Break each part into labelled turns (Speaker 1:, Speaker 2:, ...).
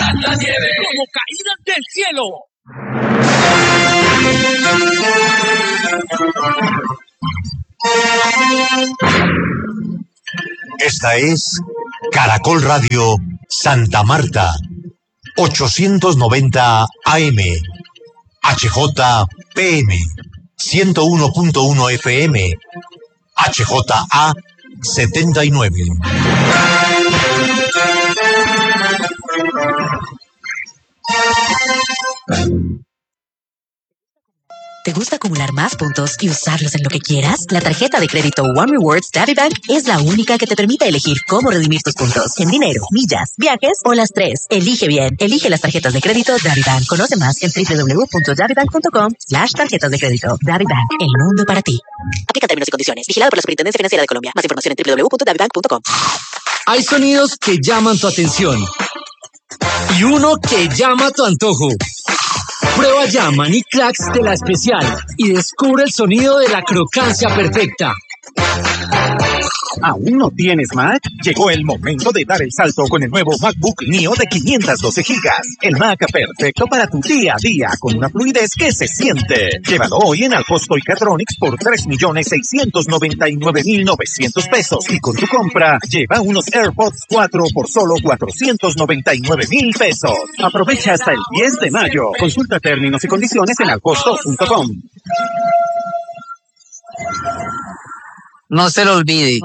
Speaker 1: la nieve
Speaker 2: como caídas del cielo.
Speaker 3: Esta es Caracol Radio Santa Marta, 890 AM, HJPM, 101.1 FM, HJA 79.
Speaker 4: ¿Te gusta acumular más puntos y usarlos en lo que quieras? La tarjeta de crédito One Rewards DaviBank es la única que te permite elegir cómo redimir tus puntos en dinero, millas, viajes o las tres. Elige bien. Elige las tarjetas de crédito DaviBank. Conoce más en www.davibank.com/tarjetas de crédito. DaviBank, el mundo para ti. Aplica términos y condiciones. Vigilado por la Superintendencia Financiera de Colombia. Más información en www.davibank.com.
Speaker 2: Hay sonidos que llaman tu atención y uno que llama tu antojo. Prueba ya Maní Cracks de La Especial y descubre el sonido de la crocancia perfecta.
Speaker 5: ¿Aún no tienes Mac? Llegó el momento de dar el salto con el nuevo MacBook Neo de 512 GB. El Mac perfecto para tu día a día, con una fluidez que se siente. Llévalo hoy en Alcosto y Catronics por 3.699.900 pesos. Y con tu compra, lleva unos AirPods 4 por solo 499.000 pesos. Aprovecha hasta el 10 de mayo. Consulta términos y condiciones en alcosto.com.
Speaker 6: No se lo olvide.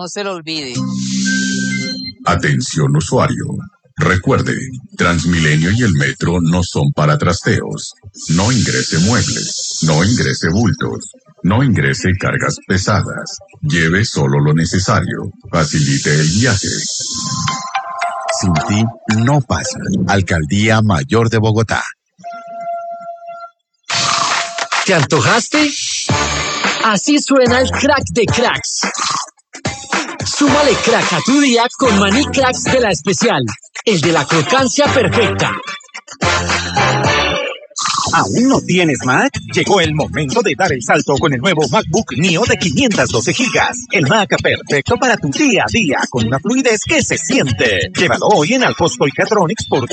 Speaker 7: Atención usuario. Recuerde, Transmilenio y el metro no son para trasteos. No ingrese muebles, no ingrese bultos, no ingrese cargas pesadas. Lleve solo lo necesario. Facilite el viaje.
Speaker 8: Sin ti no pasa. Alcaldía Mayor de Bogotá.
Speaker 2: ¿Te antojaste? Así suena el crack de cracks. Súmale crack a tu día con Maní Cracks de La Especial, el de la crocancia perfecta.
Speaker 5: ¿Aún no tienes Mac? Llegó el momento de dar el salto con el nuevo MacBook Neo de 512 GB. El Mac perfecto para tu día a día, con una fluidez que se siente. Llévalo hoy en Alcosto y Catronics por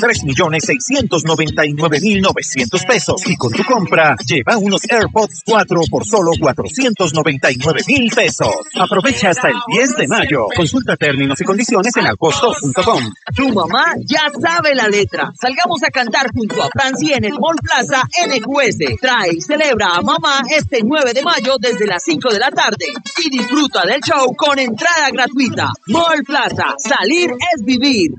Speaker 5: 3.699.900 pesos. Y con tu compra, lleva unos AirPods 4 por solo 499.000 pesos. Aprovecha hasta el 10 de mayo. Consulta términos y condiciones en alcosto.com.
Speaker 9: Tu mamá ya sabe la letra. Salgamos a cantar junto a Francia en el Mall Plaza NQS. Trae y celebra a mamá este 9 de mayo desde las 5 de la tarde y disfruta del show con entrada gratuita. Mall Plaza, salir es vivir.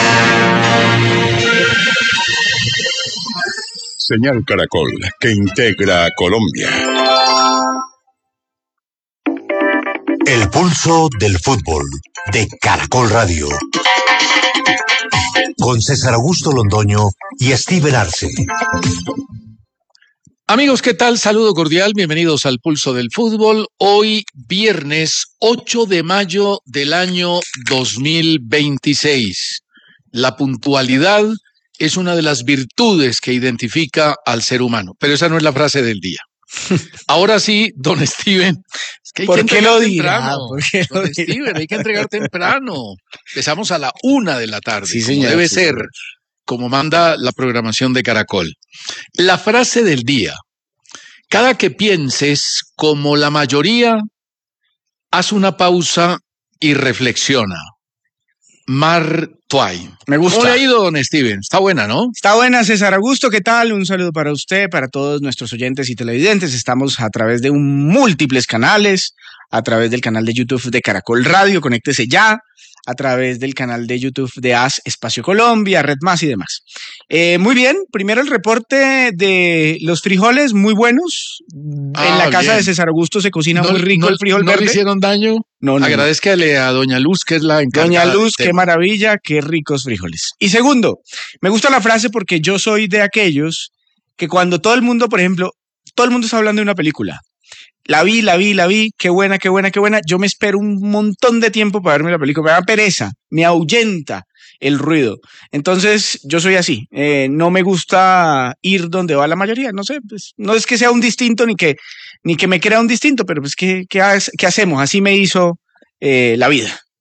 Speaker 7: Señal Caracol, que integra a Colombia.
Speaker 3: El pulso del fútbol de Caracol Radio. Con César Augusto Londoño y Steven Arce.
Speaker 10: Amigos, ¿qué tal? Saludo cordial, bienvenidos al Pulso del Fútbol. Hoy, viernes 8 de mayo del año 2026. La puntualidad es una de las virtudes que identifica al ser humano, pero esa no es la frase del día. Ahora sí, don Steven. Es que hay
Speaker 6: ¿Por
Speaker 10: que
Speaker 6: qué lo
Speaker 10: entregar
Speaker 6: dirá?
Speaker 10: temprano.
Speaker 6: ¿Por qué lo
Speaker 10: Don
Speaker 6: dirá?
Speaker 10: Steven, hay que entregar temprano. Empezamos a la 1 de la tarde,
Speaker 6: Sí,
Speaker 10: como
Speaker 6: señor,
Speaker 10: debe
Speaker 6: sí,
Speaker 10: ser,
Speaker 6: señor.
Speaker 10: como manda la programación de Caracol. La frase del día. Cada que pienses como la mayoría, haz una pausa y reflexiona. Mark Twain.
Speaker 6: Me gusta.
Speaker 10: ¿Cómo le ha ido, don Steven? Está buena, ¿no?
Speaker 6: Está buena, César Augusto, ¿qué tal? Un saludo para usted, para todos nuestros oyentes y televidentes. Estamos a través de múltiples canales, a través del canal de YouTube de Caracol Radio, conéctese ya, a través del canal de YouTube de AS Espacio Colombia, Red Más y demás. Muy bien, primero el reporte de los frijoles, muy buenos. En la casa
Speaker 10: bien.
Speaker 6: de César Augusto se cocina muy rico el frijol
Speaker 10: ¿No
Speaker 6: verde.
Speaker 10: le hicieron daño?
Speaker 6: No.
Speaker 10: Agradezcale a doña Luz, que es la encargada.
Speaker 6: Doña Luz,
Speaker 10: del
Speaker 6: qué
Speaker 10: tema.
Speaker 6: maravilla, qué ricos frijoles. Y segundo, me gusta la frase porque yo soy de aquellos que cuando todo el mundo, por ejemplo, todo el mundo está hablando de una película. La vi, qué buena. Yo me espero un montón de tiempo para verme la película. Me da pereza, me ahuyenta el ruido. Entonces, yo soy así. No me gusta ir donde va la mayoría. No sé, pues, no es que sea un distinto ni que me crea un distinto, pero pues, ¿qué hacemos? Así me hizo la vida.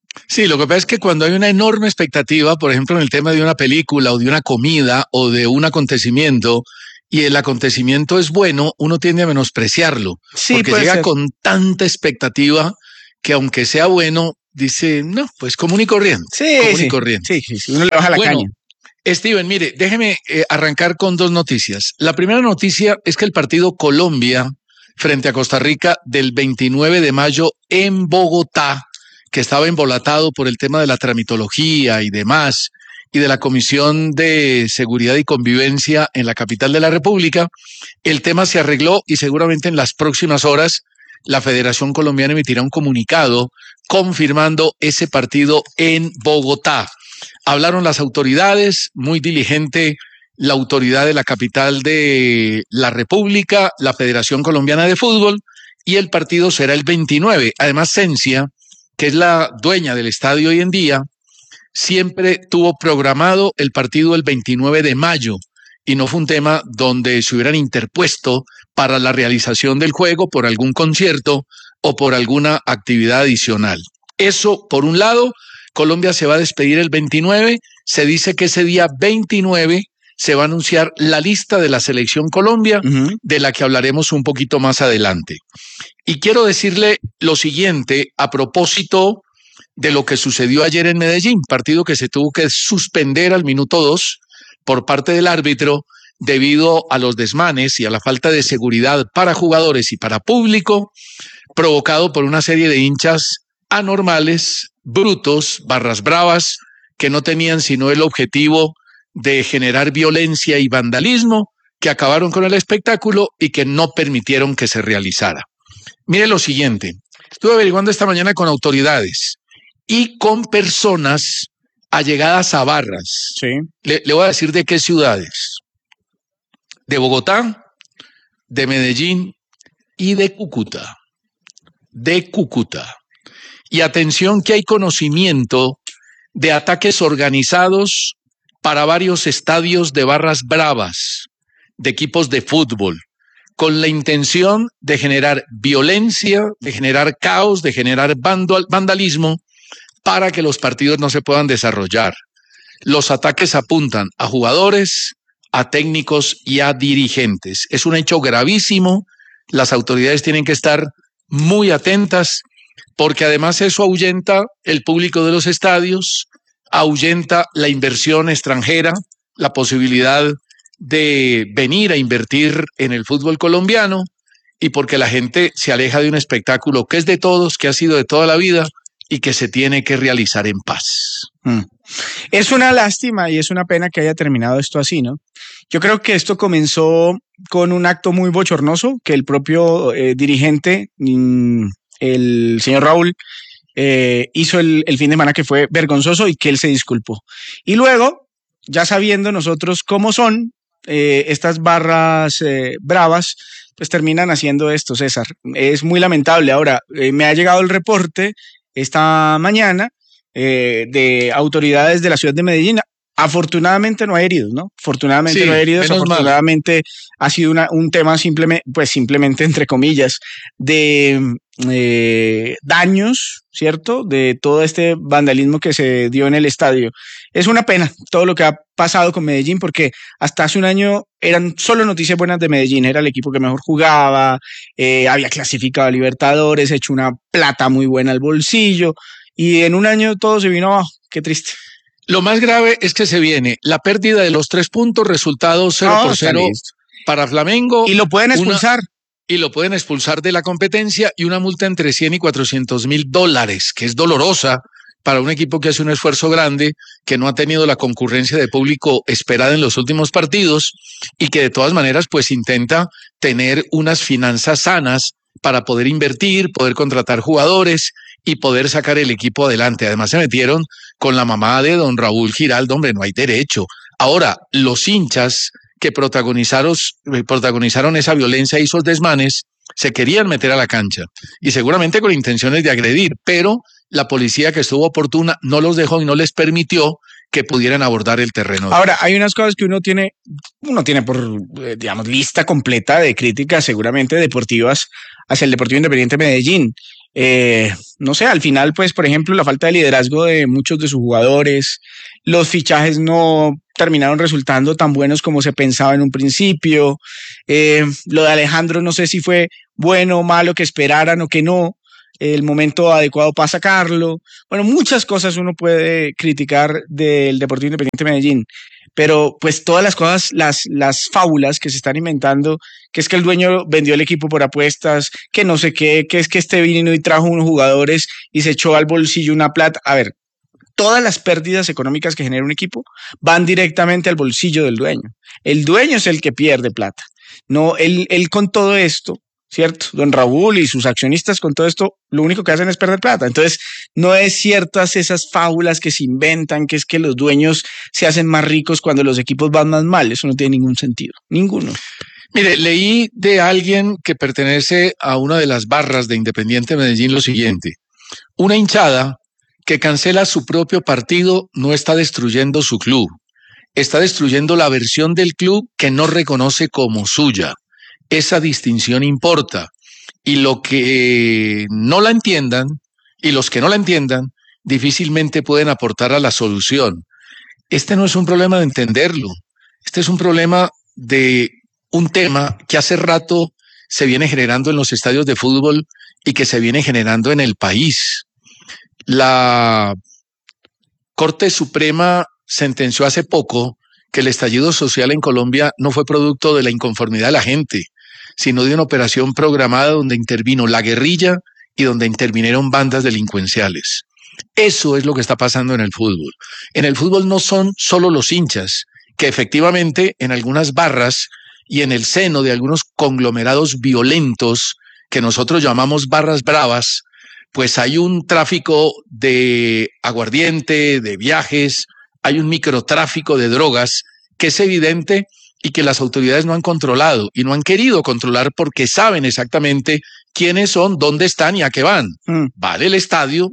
Speaker 10: Sí, lo que pasa es que cuando hay una enorme expectativa, por ejemplo, en el tema de una película o de una comida o de un acontecimiento, y el acontecimiento es bueno, uno tiende a menospreciarlo,
Speaker 6: Sí,
Speaker 10: porque
Speaker 6: puede
Speaker 10: llega
Speaker 6: ser.
Speaker 10: con tanta expectativa que aunque sea bueno, dice, no, pues común y corriente, común y corriente.
Speaker 6: Sí, uno le baja la
Speaker 10: Bueno,
Speaker 6: caña.
Speaker 10: Steven, mire, déjeme arrancar con dos noticias. La primera noticia es que el partido Colombia frente a Costa Rica del 29 de mayo en Bogotá, que estaba embolatado por el tema de la tramitología y demás, y de la Comisión de Seguridad y Convivencia en la capital de la República, el tema se arregló y seguramente en las próximas horas la Federación Colombiana emitirá un comunicado confirmando ese partido en Bogotá. Hablaron las autoridades, muy diligente la autoridad de la capital de la República, la Federación Colombiana de Fútbol, y el partido será el 29. Además, Sensia, que es la dueña del estadio hoy en día, siempre tuvo programado el partido el 29 de mayo y no fue un tema donde se hubieran interpuesto para la realización del juego por algún concierto o por alguna actividad adicional. Eso, por un lado, Colombia se va a despedir el 29, se dice que ese día 29 se va a anunciar la lista de la Selección Colombia, de la que hablaremos un poquito más adelante. Y quiero decirle lo siguiente a propósito de lo que sucedió ayer en Medellín, partido que se tuvo que suspender al minuto 2 por parte del árbitro debido a los desmanes y a la falta de seguridad para jugadores y para público, provocado por una serie de hinchas anormales, brutos, barras bravas, que no tenían sino el objetivo de generar violencia y vandalismo, que acabaron con el espectáculo y que no permitieron que se realizara. Mire lo siguiente, estuve averiguando esta mañana con autoridades y con personas allegadas a barras.
Speaker 6: Sí.
Speaker 10: Le voy a decir de qué ciudades. De Bogotá, de Medellín y de Cúcuta. De Cúcuta. Y atención que hay conocimiento de ataques organizados para varios estadios de barras bravas, de equipos de fútbol, con la intención de generar violencia, de generar caos, de generar vandalismo, para que los partidos no se puedan desarrollar. Los ataques apuntan a jugadores, a técnicos y a dirigentes. Es un hecho gravísimo. Las autoridades tienen que estar muy atentas porque además eso ahuyenta el público de los estadios, ahuyenta la inversión extranjera, la posibilidad de venir a invertir en el fútbol colombiano y porque la gente se aleja de un espectáculo que es de todos, que ha sido de toda la vida y que se tiene que realizar en paz.
Speaker 6: Es una lástima y es una pena que haya terminado esto así, ¿no? Yo creo que esto comenzó con un acto muy bochornoso que el propio dirigente, el señor Raúl, hizo el fin de semana, que fue vergonzoso y que él se disculpó. Y luego, ya sabiendo nosotros cómo son estas barras bravas, pues terminan haciendo esto, César. Es muy lamentable. Ahora, me ha llegado el reporte esta mañana de autoridades de la ciudad de Medellín. Afortunadamente no hay heridos, ¿no? Afortunadamente
Speaker 10: Sí,
Speaker 6: no hay heridos.
Speaker 10: menos
Speaker 6: Afortunadamente ha sido un tema simplemente entre comillas, de daños, ¿cierto? De todo este vandalismo que se dio en el estadio. Es una pena todo lo que ha pasado con Medellín, porque hasta hace un año eran solo noticias buenas de Medellín. Era el equipo que mejor jugaba, había clasificado a Libertadores, hecho una plata muy buena al bolsillo, y en un año todo se vino abajo. Qué triste.
Speaker 10: Lo más grave es que se viene la pérdida de los 3 puntos, resultado 0-0 para Flamengo.
Speaker 6: Y lo pueden expulsar.
Speaker 10: Y lo pueden expulsar de la competencia y una multa entre 100 y 400 mil dólares, que es dolorosa para un equipo que hace un esfuerzo grande, que no ha tenido la concurrencia de público esperada en los últimos partidos y que de todas maneras pues intenta tener unas finanzas sanas para poder invertir, poder contratar jugadores y poder sacar el equipo adelante. Además se metieron con la mamá de don Raúl Giraldo, hombre, no hay derecho. Ahora, los hinchas que protagonizaron esa violencia y esos desmanes se querían meter a la cancha y seguramente con intenciones de agredir, pero la policía, que estuvo oportuna, no los dejó y no les permitió que pudieran abordar el terreno.
Speaker 6: Ahora, hay unas cosas que uno tiene por, digamos, lista completa de críticas seguramente deportivas hacia el Deportivo Independiente Medellín. No sé, al final, pues, por ejemplo, la falta de liderazgo de muchos de sus jugadores, los fichajes no terminaron resultando tan buenos como se pensaba en un principio. Lo de Alejandro no sé si fue bueno o malo, que esperaran o que no, el momento adecuado para sacarlo. Bueno, muchas cosas uno puede criticar del Deportivo Independiente de Medellín, pero pues todas las cosas, las fábulas que se están inventando, que es que el dueño vendió el equipo por apuestas, que no sé qué, que es que este vino y trajo unos jugadores y se echó al bolsillo una plata. A ver, todas las pérdidas económicas que genera un equipo van directamente al bolsillo del dueño. El dueño es el que pierde plata. No, él con todo esto, ¿cierto? Don Raúl y sus accionistas con todo esto, lo único que hacen es perder plata. Entonces, no es ciertas esas fábulas que se inventan, que es que los dueños se hacen más ricos cuando los equipos van más mal. Eso no tiene ningún sentido, ninguno.
Speaker 10: Mire, leí de alguien que pertenece a una de las barras de Independiente Medellín lo siguiente: una hinchada que cancela su propio partido no está destruyendo su club, está destruyendo la versión del club que no reconoce como suya. Esa distinción importa, y lo que no la entiendan y los que no la entiendan difícilmente pueden aportar a la solución. Este no es un problema de entenderlo, este es un problema de un tema que hace rato se viene generando en los estadios de fútbol y que se viene generando en el país. La Corte Suprema sentenció hace poco que el estallido social en Colombia no fue producto de la inconformidad de la gente, sino de una operación programada donde intervino la guerrilla y donde intervinieron bandas delincuenciales. Eso es lo que está pasando en el fútbol. En el fútbol no son solo los hinchas, que efectivamente en algunas barras y en el seno de algunos conglomerados violentos que nosotros llamamos barras bravas, pues hay un tráfico de aguardiente, de viajes, hay un microtráfico de drogas que es evidente y que las autoridades no han controlado y no han querido controlar porque saben exactamente quiénes son, dónde están y a qué van. Van al estadio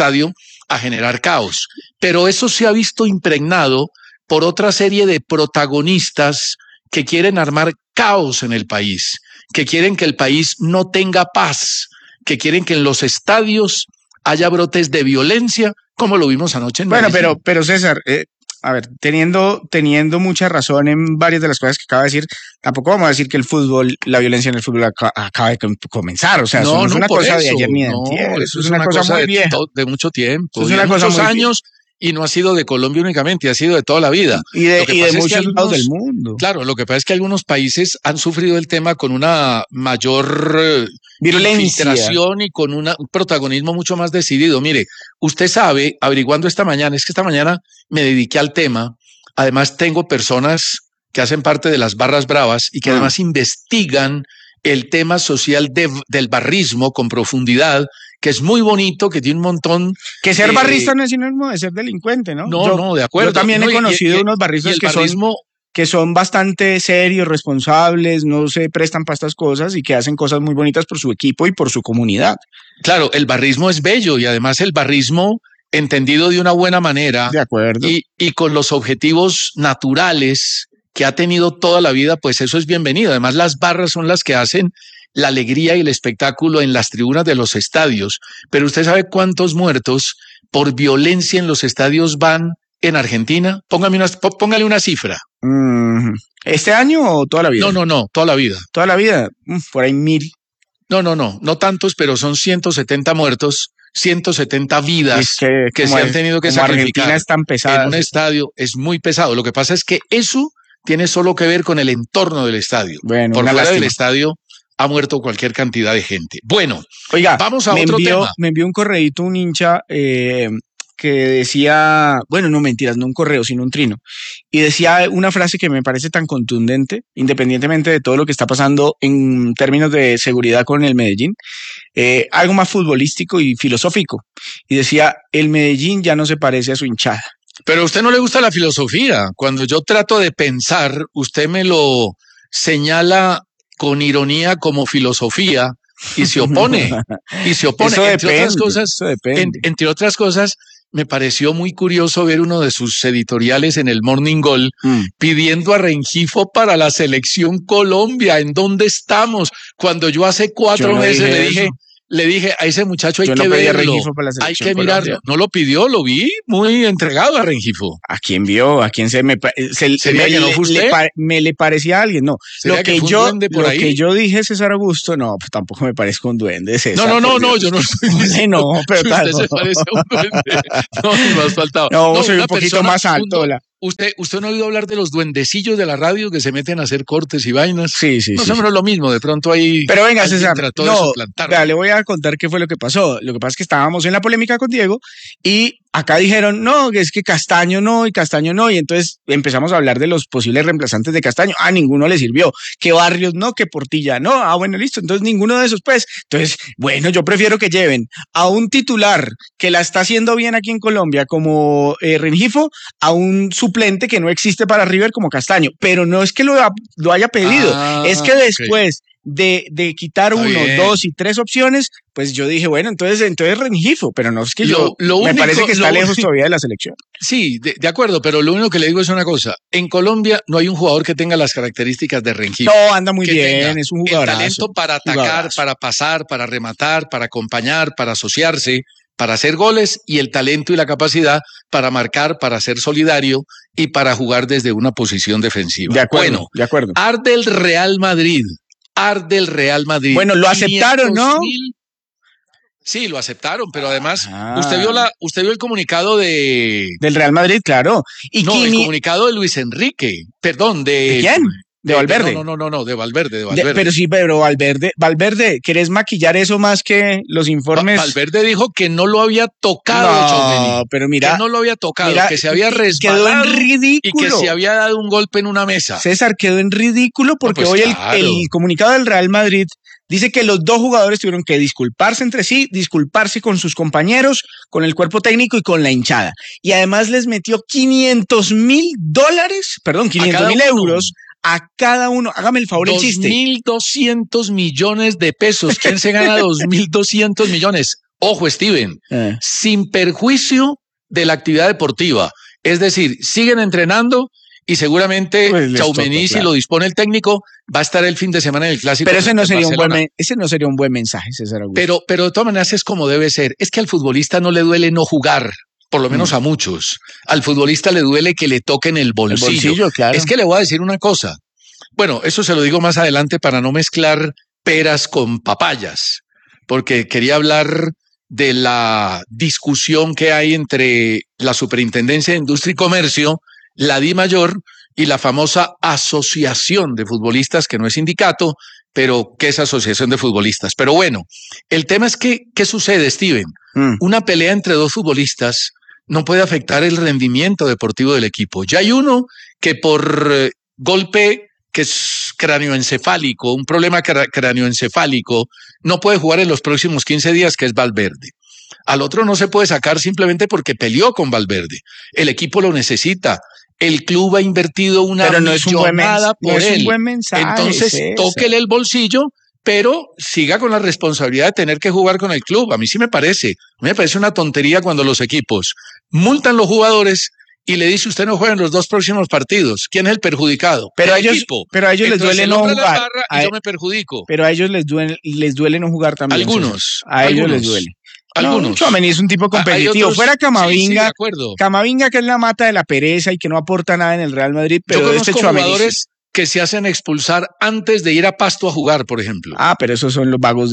Speaker 10: a generar caos. Pero eso se ha visto impregnado por otra serie de protagonistas que quieren armar caos en el país, que quieren que el país no tenga paz, que quieren que en los estadios haya brotes de violencia, como lo vimos anoche en Medellín.
Speaker 6: Bueno, pero César, a ver, teniendo mucha razón en varias de las cosas que acaba de decir, tampoco vamos a decir que la violencia en el fútbol acaba de comenzar. O sea, eso no es una cosa de ayer ni de antier, eso es una cosa muy vieja.
Speaker 10: De mucho tiempo, es una cosa muchos años. Y no ha sido de Colombia únicamente, ha sido de toda la vida.
Speaker 6: Y de muchos lados del mundo.
Speaker 10: Claro, lo que pasa es que algunos países han sufrido el tema con una mayor infiltración y con un protagonismo mucho más decidido. Mire, usted sabe, averiguando esta mañana, es que esta mañana me dediqué al tema. Además, tengo personas que hacen parte de las barras bravas y que además investigan el tema social del barrismo con profundidad, que es muy bonito, que tiene un montón...
Speaker 6: Que ser barrista no es sinónimo de ser delincuente, ¿no?
Speaker 10: No, de acuerdo.
Speaker 6: Yo también he conocido unos barristas que son bastante serios, responsables, no se prestan para estas cosas y que hacen cosas muy bonitas por su equipo y por su comunidad.
Speaker 10: Claro, el barrismo es bello y además el barrismo entendido de una buena manera.
Speaker 6: De acuerdo.
Speaker 10: Y con los objetivos naturales que ha tenido toda la vida, pues eso es bienvenido. Además, las barras son las que hacen la alegría y el espectáculo en las tribunas de los estadios. Pero ¿usted sabe cuántos muertos por violencia en los estadios van en Argentina? Póngale una cifra.
Speaker 6: ¿Este año o toda la vida?
Speaker 10: No, toda la vida.
Speaker 6: ¿Toda la vida? Por ahí 1000.
Speaker 10: No tantos, pero son 170 muertos, 170 vidas que se han tenido que sacrificar.
Speaker 6: Argentina es tan pesada.
Speaker 10: En un estadio es muy pesado. Lo que pasa es que eso tiene solo que ver con el entorno del estadio.
Speaker 6: Bueno,
Speaker 10: por fuera del estadio ha muerto cualquier cantidad de gente. Bueno,
Speaker 6: oiga,
Speaker 10: vamos a otro tema.
Speaker 6: Me envió un correíto un hincha que decía, bueno, no mentiras, no un correo, sino un trino, y decía una frase que me parece tan contundente, independientemente de todo lo que está pasando en términos de seguridad con el Medellín, algo más futbolístico y filosófico, y decía, el Medellín ya no se parece a su hinchada.
Speaker 10: Pero a usted no le gusta la filosofía. Cuando yo trato de pensar, usted me lo señala con ironía como filosofía y se opone.
Speaker 6: Eso
Speaker 10: entre otras cosas, me pareció muy curioso ver uno de sus editoriales en el Morning Goal pidiendo a Rengifo para la selección Colombia. ¿En dónde estamos? Cuando yo hace 4 meses le dije, le dije a ese muchacho hay
Speaker 6: Yo
Speaker 10: que
Speaker 6: no pedí a
Speaker 10: verlo,
Speaker 6: Rengifo para la
Speaker 10: hay
Speaker 6: selección
Speaker 10: que mirarlo.
Speaker 6: Colombia.
Speaker 10: No lo pidió, lo vi muy entregado a Rengifo.
Speaker 6: ¿A quién vio? ¿A quién
Speaker 10: ¿Sería que no fue usted?
Speaker 6: me le parecía a alguien? No.
Speaker 10: ¿Sería que fue un duende por ahí?
Speaker 6: Que yo dije, César Augusto, no, pues tampoco me parezco un duende, César.
Speaker 10: No, yo no estoy diciendo
Speaker 6: no, pero
Speaker 10: que
Speaker 6: tal,
Speaker 10: usted se parece a un duende. No, ni más faltaba.
Speaker 6: No, soy un
Speaker 10: una
Speaker 6: poquito
Speaker 10: persona,
Speaker 6: más alto.
Speaker 10: Usted no ha oído hablar de los duendecillos de la radio que se meten a hacer cortes y vainas.
Speaker 6: Sí.
Speaker 10: Más o menos lo mismo, de pronto ahí.
Speaker 6: Pero venga, César,
Speaker 10: trató de suplantarlo.
Speaker 6: vea, le voy a contar qué fue lo que pasó. Lo que pasa es que estábamos en la polémica con Diego y acá dijeron, no, es que Castaño no, y Castaño no, y entonces empezamos a hablar de los posibles reemplazantes de Castaño. Ah, ninguno le sirvió. Que Barrios no, que Portilla no. Ah, bueno, listo. Entonces ninguno de esos, pues. Entonces, bueno, yo prefiero que lleven a un titular que la está haciendo bien aquí en Colombia como Rengifo, a un suplente que no existe para River como Castaño. Pero no es que lo haya pedido, es que después de quitar
Speaker 10: Está
Speaker 6: 1,
Speaker 10: bien.
Speaker 6: 2 y 3 opciones, pues yo dije, bueno, entonces Rengifo, pero no es que
Speaker 10: Lo
Speaker 6: me
Speaker 10: único-
Speaker 6: parece que está
Speaker 10: lo
Speaker 6: lejos
Speaker 10: único-
Speaker 6: todavía de la selección.
Speaker 10: Sí, de acuerdo, pero lo único que le digo es una cosa. En Colombia no hay un jugador que tenga las características de Rengifo.
Speaker 6: No, anda muy
Speaker 10: que
Speaker 6: bien,
Speaker 10: tenga
Speaker 6: es un
Speaker 10: el
Speaker 6: jugadorazo.
Speaker 10: talento para atacar,
Speaker 6: Jugadorazo.
Speaker 10: para pasar, para rematar, para acompañar, para asociarse, para hacer goles y el talento y la capacidad para marcar, para ser solidario y para jugar desde una posición defensiva.
Speaker 6: De acuerdo,
Speaker 10: Bueno,
Speaker 6: de acuerdo.
Speaker 10: arde el Real Madrid. Arde el Real Madrid.
Speaker 6: Bueno, lo aceptaron, ¿no?
Speaker 10: 500.000. Sí, lo aceptaron, pero además,
Speaker 6: Ah.
Speaker 10: usted vio el comunicado
Speaker 6: Del Real Madrid, claro. Y
Speaker 10: no, el
Speaker 6: Kini-
Speaker 10: comunicado de Luis Enrique, perdón,
Speaker 6: ¿De quién? ¿De Valverde?
Speaker 10: No, de Valverde.
Speaker 6: Pero Valverde, ¿querés maquillar eso más que los informes?
Speaker 10: Valverde dijo que no lo había tocado Tchouaméni,
Speaker 6: No, pero mira,
Speaker 10: que no lo había tocado,
Speaker 6: mira,
Speaker 10: que se había
Speaker 6: quedó en
Speaker 10: resbalado y que
Speaker 6: ridículo.
Speaker 10: se había dado un golpe en una mesa.
Speaker 6: César, quedó en ridículo porque
Speaker 10: pues
Speaker 6: hoy
Speaker 10: claro.
Speaker 6: el comunicado del Real Madrid dice que los dos jugadores tuvieron que disculparse entre sí, disculparse con sus compañeros, con el cuerpo técnico y con la hinchada. Y además les metió $500.000 euros a cada uno. Hágame el favor, el chiste.
Speaker 10: 2.200 millones de pesos. ¿Quién se gana 2.200 millones? Ojo, Steven, sin perjuicio de la actividad deportiva. Es decir, siguen entrenando y seguramente
Speaker 6: Pues les
Speaker 10: Tchouaméni,
Speaker 6: toca,
Speaker 10: si
Speaker 6: claro.
Speaker 10: lo dispone el técnico, va a estar el fin de semana en el Clásico.
Speaker 6: Pero ese no sería
Speaker 10: Barcelona.
Speaker 6: ese no sería un buen mensaje, César Augusto.
Speaker 10: Pero de todas maneras es como debe ser. Es que al futbolista no le duele no jugar, por lo menos a muchos. Al futbolista le duele que le toquen el bolsillo.
Speaker 6: El bolsillo, claro.
Speaker 10: Es que le voy a decir una cosa. Bueno, eso se lo digo más adelante para no mezclar peras con papayas, porque quería hablar de la discusión que hay entre la Superintendencia de Industria y Comercio, la DIMAYOR y la famosa Asociación de Futbolistas, que no es sindicato, pero que es Asociación de Futbolistas. Pero bueno, el tema es que, ¿qué sucede, Steven? Una pelea entre dos futbolistas no puede afectar el rendimiento deportivo del equipo. Ya hay uno que por golpe que es cráneoencefálico, un problema cráneoencefálico, no puede jugar en los próximos 15 días, que es Valverde. Al otro no se puede sacar simplemente porque peleó con Valverde. El equipo lo necesita. El club ha invertido una
Speaker 6: Pero no es un buen
Speaker 10: millonada por
Speaker 6: no es
Speaker 10: él.
Speaker 6: un buen mensaje.
Speaker 10: Entonces,
Speaker 6: César.
Speaker 10: tóquele el bolsillo, pero siga con la responsabilidad de tener que jugar con el club. A mí sí me parece una tontería cuando los equipos multan los jugadores y le dice usted no juega en los dos próximos partidos. ¿Quién es el perjudicado?
Speaker 6: Pero
Speaker 10: El
Speaker 6: a ellos,
Speaker 10: equipo.
Speaker 6: pero a ellos les
Speaker 10: Entonces,
Speaker 6: duele
Speaker 10: el
Speaker 6: no
Speaker 10: hombre la
Speaker 6: jugar.
Speaker 10: embarra y yo me perjudico.
Speaker 6: Pero a ellos les duele no jugar también.
Speaker 10: Algunos.
Speaker 6: César. A ellos
Speaker 10: algunos,
Speaker 6: les duele.
Speaker 10: Algunos.
Speaker 6: No, Tchouaméni es un tipo
Speaker 10: Hay
Speaker 6: competitivo.
Speaker 10: otros-
Speaker 6: Fuera
Speaker 10: sí,
Speaker 6: Camavinga,
Speaker 10: de acuerdo.
Speaker 6: Camavinga que es la mata de la pereza y que no aporta nada en el Real Madrid, pero
Speaker 10: Yo conozco
Speaker 6: Tchouaméni sí.
Speaker 10: jugadores que se hacen expulsar antes de ir a Pasto a jugar, por ejemplo.
Speaker 6: Ah, pero esos son los vagos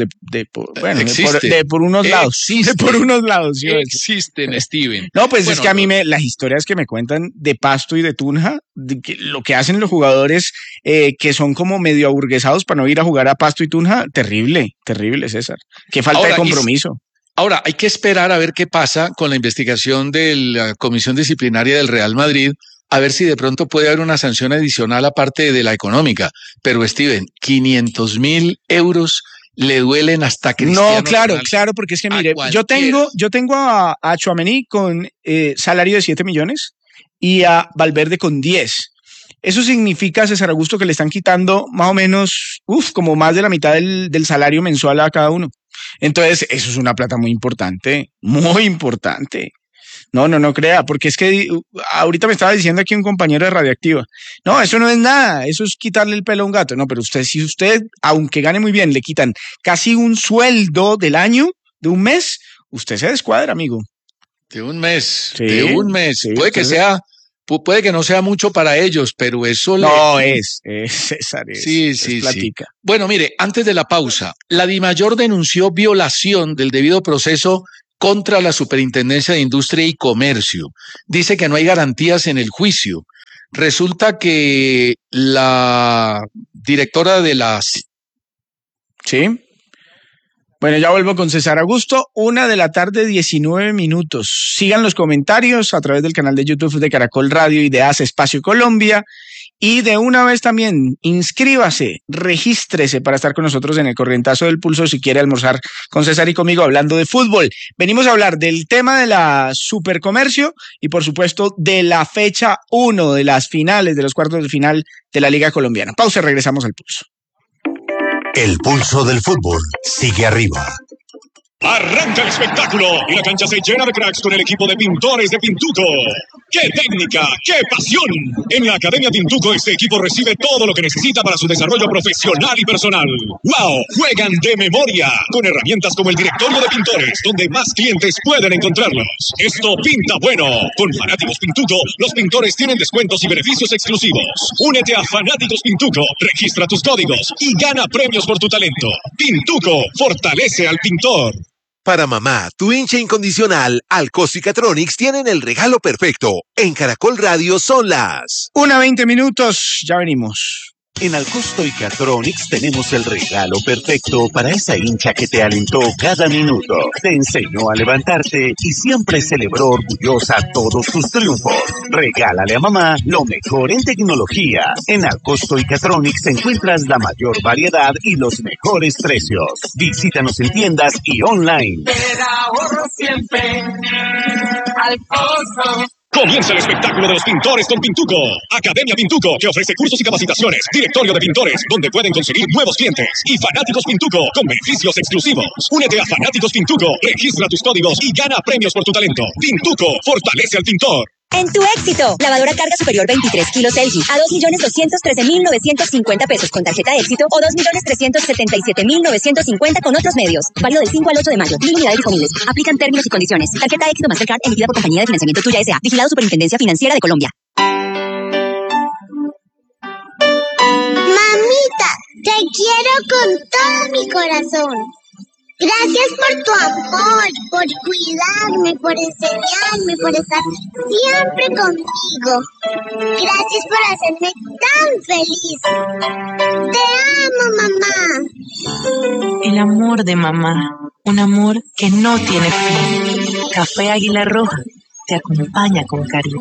Speaker 6: por unos lados.
Speaker 10: Existe.
Speaker 6: De por unos lados. ¿Sí?
Speaker 10: Existen, Steven.
Speaker 6: No, pues es
Speaker 10: Bueno,
Speaker 6: que a mí las historias que me cuentan de Pasto y de Tunja, lo que hacen los jugadores que son como medio aburguesados para no ir a jugar a Pasto y Tunja, terrible, César. Qué falta de
Speaker 10: Ahora,
Speaker 6: compromiso.
Speaker 10: Ahora, hay que esperar a ver qué pasa con la investigación de la Comisión Disciplinaria del Real Madrid, a ver si de pronto puede haber una sanción adicional aparte de la económica. Pero, Steven, 500.000 euros le duelen hasta a Cristiano
Speaker 6: No, claro,
Speaker 10: Ronaldo.
Speaker 6: claro, porque es que mire,
Speaker 10: cualquiera.
Speaker 6: yo tengo a Tchouaméni con salario de 7 millones y a Valverde con 10. Eso significa, César Augusto, que le están quitando más o menos, como más de la mitad del salario mensual a cada uno. Entonces, eso es una plata muy importante, muy importante. No crea, porque es que ahorita me estaba diciendo aquí un compañero de Radioactiva, no, eso no es nada, eso es quitarle el pelo a un gato. No, pero si usted, aunque gane muy bien, le quitan casi un sueldo del año, de un mes, usted se descuadra, amigo.
Speaker 10: De un mes,
Speaker 6: Sí,
Speaker 10: de un mes.
Speaker 6: sí,
Speaker 10: Puede que sea, puede que no sea mucho para ellos, pero eso
Speaker 6: no es César,
Speaker 10: sí.
Speaker 6: platica.
Speaker 10: Bueno, mire, antes de la pausa, la DIMAYOR denunció violación del debido proceso contra la Superintendencia de Industria y Comercio. Dice que no hay garantías en el juicio. Resulta que la directora de las...
Speaker 6: Sí. Bueno, ya vuelvo con César Augusto, 1:19 p.m. Sigan los comentarios a través del canal de YouTube de Caracol Radio y de Hace Espacio Colombia. Y de una vez también, inscríbase, regístrese para estar con nosotros en el Corrientazo del Pulso si quiere almorzar con César y conmigo hablando de fútbol. Venimos a hablar del tema de la Supercomercio y por supuesto de la fecha 1 de las finales, de los cuartos de final de la Liga Colombiana. Pausa y regresamos al Pulso.
Speaker 3: El pulso del fútbol sigue arriba.
Speaker 1: Arranca el espectáculo y la cancha se llena de cracks con el equipo de pintores de Pintuco. ¡Qué técnica! ¡Qué pasión! En la Academia Pintuco este equipo recibe todo lo que necesita para su desarrollo profesional y personal. ¡Wow! Juegan de memoria con herramientas como el directorio de pintores, donde más clientes pueden encontrarlos. Esto pinta bueno. Con Fanáticos Pintuco, los pintores tienen descuentos y beneficios exclusivos. Únete a Fanáticos Pintuco, registra tus códigos y gana premios por tu talento. Pintuco fortalece al pintor.
Speaker 11: Para mamá, tu hincha incondicional, Alcosto y Catronics tienen el regalo perfecto. En Caracol Radio son las
Speaker 6: 1:20 p.m, ya venimos.
Speaker 5: En Alcosto y Catronics tenemos el regalo perfecto para esa hincha que te alentó cada minuto, te enseñó a levantarte y siempre celebró orgullosa todos tus triunfos. Regálale a mamá lo mejor en tecnología. En Alcosto y Catronics encuentras la mayor variedad y los mejores precios. Visítanos en tiendas y online.
Speaker 12: Te da ahorro siempre, Alcosto.
Speaker 1: Comienza el espectáculo de los pintores con Pintuco. Academia Pintuco, que ofrece cursos y capacitaciones. Directorio de pintores, donde pueden conseguir nuevos clientes. Y Fanáticos Pintuco, con beneficios exclusivos. Únete a Fanáticos Pintuco, registra tus códigos y gana premios por tu talento. Pintuco, fortalece al pintor.
Speaker 13: En tu éxito, lavadora carga superior 23 kilos LG a 2.213.950 pesos con tarjeta éxito o 2.377.950 con otros medios. Válido del 5 al 8 de mayo. 1.000 unidades disponibles. Aplican términos y condiciones. Tarjeta éxito Mastercard emitida por Compañía de Financiamiento Tuya S.A. Vigilado Superintendencia Financiera de Colombia.
Speaker 14: Mamita, te quiero con todo mi corazón. Gracias por tu amor, por cuidarme, por enseñarme, por estar siempre conmigo. Gracias por hacerme tan feliz. Te amo, mamá.
Speaker 15: El amor de mamá, un amor que no tiene fin. Café Águila Roja te acompaña con cariño.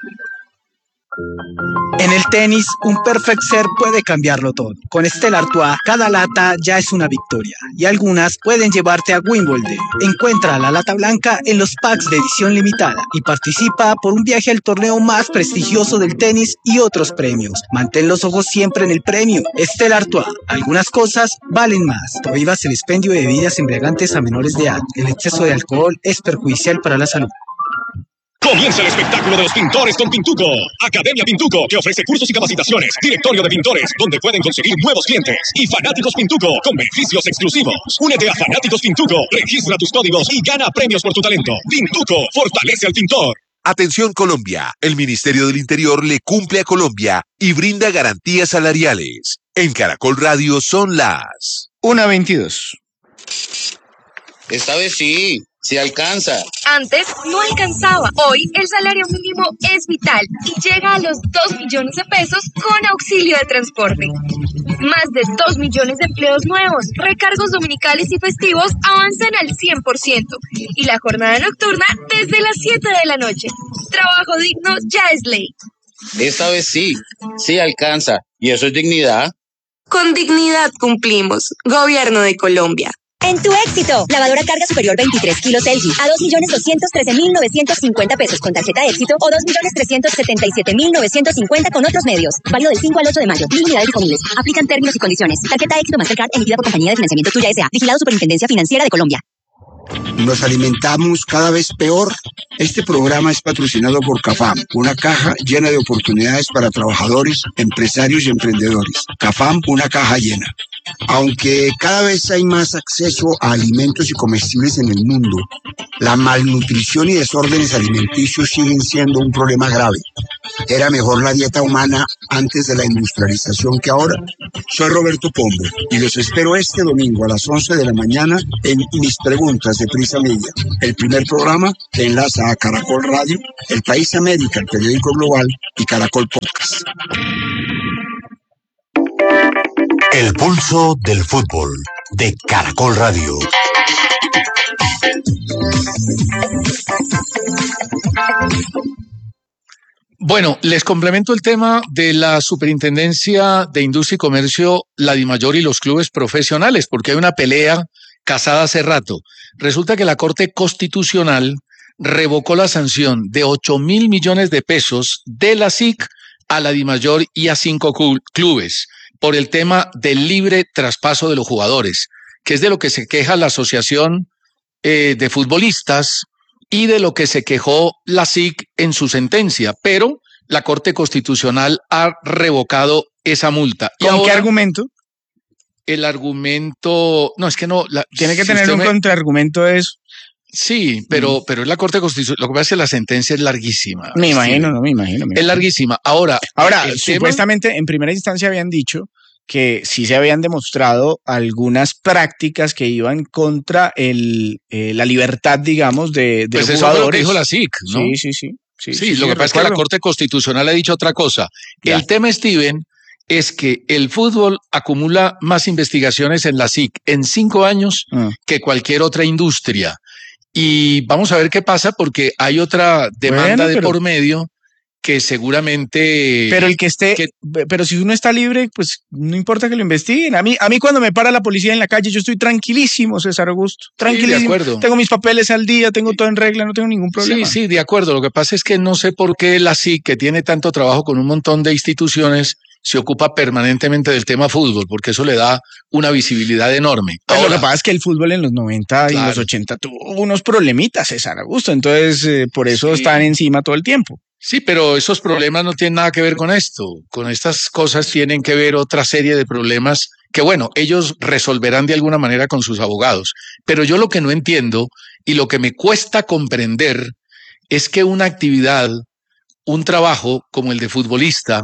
Speaker 16: En el tenis, un perfect serve puede cambiarlo todo. Con Stella Artois, cada lata ya es una victoria y algunas pueden llevarte a Wimbledon. Encuentra la lata blanca en los packs de edición limitada y participa por un viaje al torneo más prestigioso del tenis y otros premios. Mantén los ojos siempre en el premio. Stella Artois, algunas cosas valen más. Prohíbas el expendio de bebidas embriagantes a menores de edad. El exceso de alcohol es perjudicial para la salud.
Speaker 1: Comienza el espectáculo de los pintores con Pintuco. Academia Pintuco, que ofrece cursos y capacitaciones. Directorio de pintores, donde pueden conseguir nuevos clientes. Y Fanáticos Pintuco, con beneficios exclusivos. Únete a Fanáticos Pintuco, registra tus códigos y gana premios por tu talento. Pintuco, fortalece al pintor.
Speaker 11: Atención Colombia, el Ministerio del Interior le cumple a Colombia y brinda garantías salariales. En Caracol Radio son las
Speaker 6: 1:22.
Speaker 17: Esta vez sí alcanza.
Speaker 18: Antes no alcanzaba. Hoy el salario mínimo es vital y llega a los 2 millones de pesos con auxilio de transporte. Más de 2 millones de empleos nuevos, recargos dominicales y festivos avanzan al 100% y la jornada nocturna desde las 7 de la noche. Trabajo digno ya es ley.
Speaker 17: Esta vez sí alcanza. ¿Y eso es dignidad?
Speaker 18: Con dignidad cumplimos. Gobierno de Colombia.
Speaker 13: En tu éxito, lavadora carga superior 23 kilos LG a 2.213.950 pesos con tarjeta éxito o 2.377.950 con otros medios. Válido del 5 al 8 de mayo. 1.000 unidades disponibles. Aplican términos y condiciones. Tarjeta éxito Mastercard emitida por Compañía de Financiamiento Tuya S.A. Vigilado Superintendencia Financiera de Colombia.
Speaker 19: Nos alimentamos cada vez peor. Este programa es patrocinado por CAFAM, una caja llena de oportunidades para trabajadores, empresarios y emprendedores. CAFAM, una caja llena. Aunque cada vez hay más acceso a alimentos y comestibles en el mundo, la malnutrición y desórdenes alimenticios siguen siendo un problema grave. ¿Era mejor la dieta humana antes de la industrialización que ahora? Soy Roberto Pombo y los espero este domingo a las 11 de la mañana en Mis Preguntas de Prisa Media, el primer programa que enlaza a Caracol Radio, El País América, el periódico global, y Caracol Podcast.
Speaker 3: El pulso del fútbol de Caracol Radio.
Speaker 10: Bueno, les complemento el tema de la Superintendencia de Industria y Comercio, la DIMAYOR y los clubes profesionales, porque hay una pelea casada hace rato. Resulta que la Corte Constitucional revocó la sanción de 8.000 millones de pesos de la SIC a la DIMAYOR y a 5 clubes por el tema del libre traspaso de los jugadores, que es de lo que se queja la Asociación de Futbolistas y de lo que se quejó la SIC en su sentencia, pero la Corte Constitucional ha revocado esa multa.
Speaker 6: ¿Con qué argumento?
Speaker 10: El argumento, no, es que no.
Speaker 6: Tiene que tener un contraargumento de eso.
Speaker 10: Sí, pero es la Corte Constitucional. Lo que pasa es que la sentencia es larguísima.
Speaker 6: Me imagino.
Speaker 10: Es larguísima. Ahora,
Speaker 6: supuestamente en primera instancia habían dicho que sí se habían demostrado algunas prácticas que iban contra la libertad, digamos, de
Speaker 10: pues
Speaker 6: jugadores.
Speaker 10: Eso fue lo que dijo la SIC, ¿no?
Speaker 6: Sí,
Speaker 10: lo que pasa es que la Corte Constitucional ha dicho otra cosa. Ya. El tema, Steven, es que el fútbol acumula más investigaciones en la SIC en 5 años que cualquier otra industria. Y vamos a ver qué pasa, porque hay otra demanda por medio que seguramente...
Speaker 6: Pero el que esté... Pero si uno está libre, pues no importa que lo investiguen. A mí cuando me para la policía en la calle, yo estoy tranquilísimo, César Augusto. Tranquilísimo.
Speaker 10: Sí, de acuerdo.
Speaker 6: Tengo mis papeles al día, tengo todo en regla, no tengo ningún problema.
Speaker 10: Sí, de acuerdo. Lo que pasa es que no sé por qué la SIC, que tiene tanto trabajo con un montón de instituciones, se ocupa permanentemente del tema fútbol, porque eso le da una visibilidad enorme.
Speaker 6: Pero lo que pasa es que el fútbol en los 90 y los 80 tuvo unos problemitas, César Augusto, entonces por eso están encima todo el tiempo.
Speaker 10: Sí, pero esos problemas no tienen nada que ver con esto. Con estas cosas tienen que ver otra serie de problemas que, bueno, ellos resolverán de alguna manera con sus abogados. Pero yo lo que no entiendo y lo que me cuesta comprender es que una actividad, un trabajo como el de futbolista,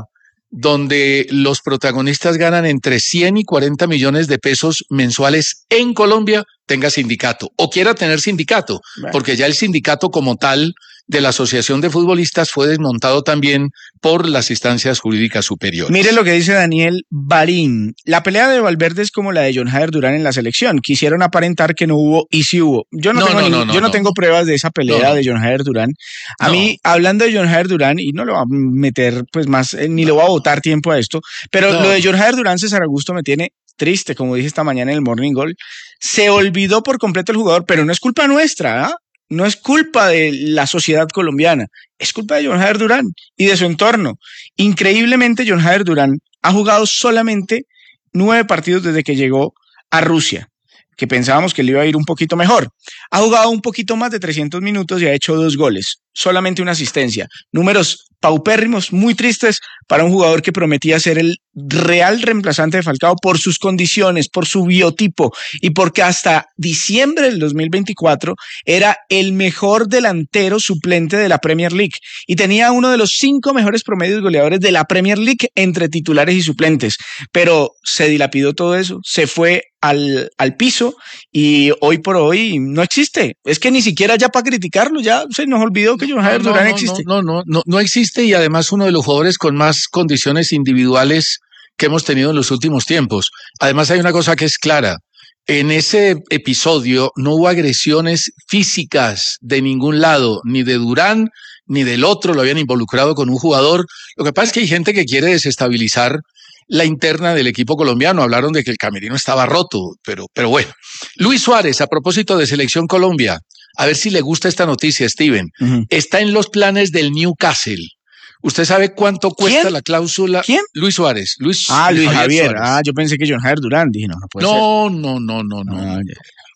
Speaker 10: donde los protagonistas ganan entre 100 y 40 millones de pesos mensuales en Colombia, tenga sindicato o quiera tener sindicato, porque ya el sindicato como tal de la Asociación de Futbolistas fue desmontado también por las instancias jurídicas superiores.
Speaker 6: Mire lo que dice Daniel Barín. La pelea de Valverde es como la de John Jader Durán en la selección. Quisieron aparentar que no hubo y sí hubo. Yo no tengo pruebas de esa pelea de John Jader Durán. A mí, hablando de John Jader Durán, y no lo voy a meter pues más, ni le voy a botar tiempo a esto, pero lo de John Jader Durán, César Augusto, me tiene triste, como dije esta mañana en el Morning Goal. Se olvidó por completo el jugador, pero no es culpa nuestra, ¿ah? No es culpa de la sociedad colombiana, es culpa de John Jader Durán y de su entorno. Increíblemente, John Jader Durán ha jugado solamente 9 partidos desde que llegó a Rusia, que pensábamos que le iba a ir un poquito mejor. Ha jugado un poquito más de 300 minutos y ha hecho 2 goles, solamente una asistencia. Números paupérrimos, muy tristes para un jugador que prometía ser el real reemplazante de Falcao por sus condiciones, por su biotipo y porque hasta diciembre del 2024 era el mejor delantero suplente de la Premier League y tenía uno de los 5 mejores promedios goleadores de la Premier League entre titulares y suplentes, pero se dilapidó todo eso, se fue al piso y hoy por hoy no existe. Es que ni siquiera ya para criticarlo, ya se nos olvidó que John Jader Durán existe.
Speaker 10: No existe, y además uno de los jugadores con más condiciones individuales que hemos tenido en los últimos tiempos. Además hay una cosa que es clara. En ese episodio no hubo agresiones físicas de ningún lado, ni de Durán ni del otro, lo habían involucrado con un jugador. Lo que pasa es que hay gente que quiere desestabilizar la interna del equipo colombiano. Hablaron de que el camerino estaba roto, pero bueno. Luis Suárez, a propósito de Selección Colombia, a ver si le gusta esta noticia, Steven. Está en los planes del Newcastle. ¿Usted sabe cuánto cuesta la cláusula?
Speaker 6: ¿Quién?
Speaker 10: Luis Suárez.
Speaker 6: Luis Javier. Suárez. Yo pensé que John Jader Durán. Dije, no puede ser.
Speaker 10: No.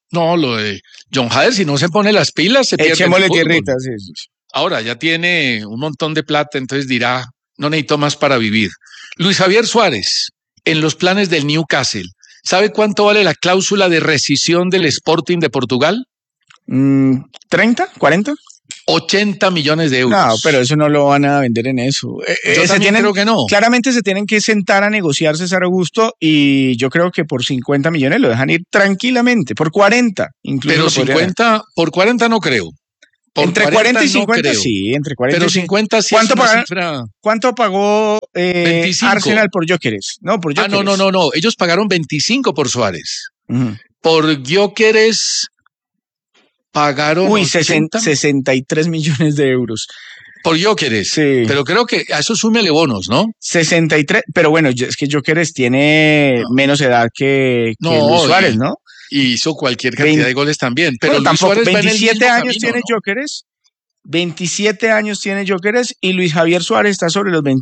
Speaker 10: No, lo de John Hader, si no se pone las pilas, se pierde.
Speaker 6: Echémosle tierrita, sí.
Speaker 10: Ahora ya tiene un montón de plata, entonces dirá, no necesito más para vivir. Luis Javier Suárez, en los planes del Newcastle, ¿sabe cuánto vale la cláusula de rescisión del Sporting de Portugal?
Speaker 6: ¿30? ¿40?
Speaker 10: 80 millones de euros.
Speaker 6: No, pero eso no lo van a vender en eso.
Speaker 10: Yo también creo que no.
Speaker 6: Claramente se tienen que sentar a negociar, César Augusto, y yo creo que por 50 millones lo dejan ir tranquilamente, por 40 incluso.
Speaker 10: Pero 50, por 40 no creo.
Speaker 6: Entre 40 y 50, no sí, entre 40
Speaker 10: pero
Speaker 6: y
Speaker 10: 50 sí
Speaker 6: ¿Cuánto
Speaker 10: es una
Speaker 6: pagaron,
Speaker 10: cifra?
Speaker 6: ¿Cuánto pagó
Speaker 10: 25.
Speaker 6: Arsenal por Gyökeres? No, por Gyökeres.
Speaker 10: No. Ellos pagaron 25 por Suárez.
Speaker 6: Uh-huh.
Speaker 10: Por Gyökeres pagaron
Speaker 6: 63 millones de euros.
Speaker 10: Por Gyökeres.
Speaker 6: Sí.
Speaker 10: Pero creo que a eso súmele bonos, ¿no?
Speaker 6: 63, pero bueno, es que Gyökeres tiene menos edad que Luis Suárez, ¿no?
Speaker 10: Y hizo cualquier cantidad de goles también. Pero
Speaker 6: bueno,
Speaker 10: Luis
Speaker 6: tampoco,
Speaker 10: Suárez
Speaker 6: 27 años
Speaker 10: camino,
Speaker 6: tiene
Speaker 10: ¿no?
Speaker 6: Gyökeres. 27 años tiene Gyökeres y Luis Javier Suárez está sobre los 20.